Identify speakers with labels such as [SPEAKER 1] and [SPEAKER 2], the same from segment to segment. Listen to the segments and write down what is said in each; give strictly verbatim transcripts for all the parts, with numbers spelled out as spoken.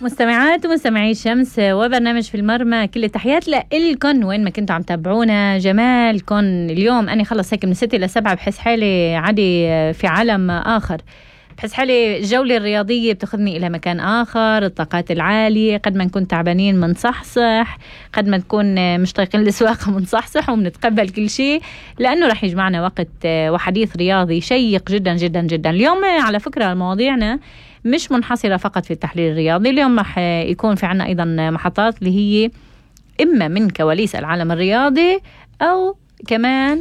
[SPEAKER 1] مستمعات ومستمعي شمس وبرنامج في المرمى، كل التحيات لكم وين ما كنتوا عم تابعونا. جمالكم اليوم أنا خلص هيك من ستة إلى سبعة بحس حالي عادي في عالم آخر، بحس حالي الجولة الرياضية بتاخذني إلى مكان آخر. الطاقات العالية، قد ما نكون تعبانين منصحصح، قد ما نكون مش طايقين السواقة منصحصح ومنتقبل كل شيء، لأنه رح يجمعنا وقت وحديث رياضي شيق جدا جدا جدا. اليوم على فكرة مواضيعنا مش منحصرة فقط في التحليل الرياضي، اليوم رح يكون في عنا أيضا محطات اللي هي إما من كواليس العالم الرياضي أو كمان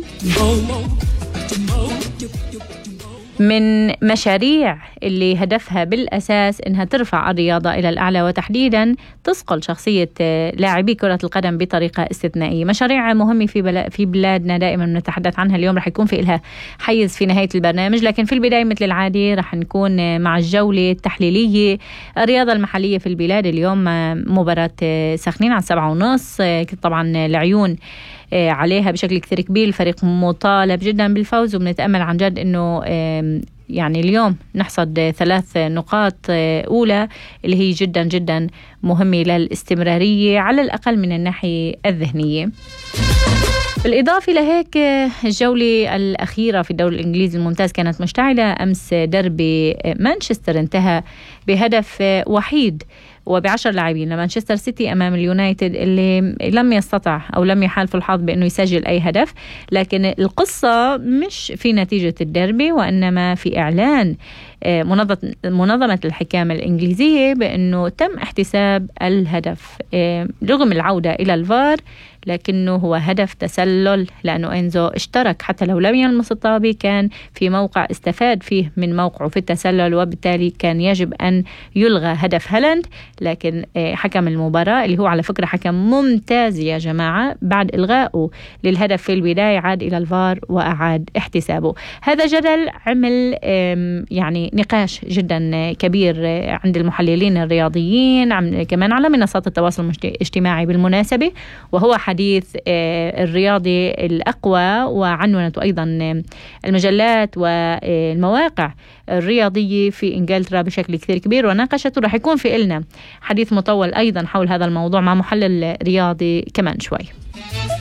[SPEAKER 1] من مشاريع اللي هدفها بالأساس إنها ترفع الرياضة إلى الأعلى، وتحديدا تصقل شخصية لاعبي كرة القدم بطريقة استثنائية. مشاريع مهمة في بلا في بلادنا دائما نتحدث عنها، اليوم رح يكون في إلها حيز في نهاية البرنامج، لكن في البداية مثل العادة رح نكون مع الجولة التحليلية. الرياضة المحلية في البلاد اليوم مباراة سخنين على سبعة ونص، طبعا العيون عليها بشكل كثير كبير، الفريق مطالب جدا بالفوز، وبنتأمل عن جد انه يعني اليوم نحصد ثلاث نقاط أولى اللي هي جدا جدا مهمة للاستمرارية على الأقل من الناحية الذهنية. بالإضافة لهيك الجولة الأخيرة في الدوري الإنجليزي الممتاز كانت مشتعلة. أمس دربي مانشستر انتهى بهدف وحيد وبعشر لاعبين لمانشستر سيتي أمام اليونايتد اللي لم يستطع أو لم يحالف الحظ بأنه يسجل أي هدف. لكن القصة مش في نتيجة الدربي، وإنما في إعلان منظمة الحكام الإنجليزية بأنه تم احتساب الهدف رغم العودة إلى الفار، لكنه هو هدف تسلل، لأنه إنزو اشترك حتى لو لم يلمس الطابة، كان في موقع استفاد فيه من موقعه في التسلل، وبالتالي كان يجب أن يلغى هدف هالاند. لكن حكم المباراة اللي هو على فكرة حكم ممتاز يا جماعة، بعد إلغائه للهدف في البداية عاد إلى الفار وأعاد احتسابه. هذا جدل عمل يعني نقاش جدا كبير عند المحللين الرياضيين، كمان على منصات التواصل الاجتماعي بالمناسبة، وهو حديث الرياضي الأقوى، وعنونته أيضا المجلات والمواقع الرياضية في إنجلترا بشكل كثير كبير وناقشته. رح يكون في إلنا حديث مطول أيضا حول هذا الموضوع مع محلل رياضي كمان شوي.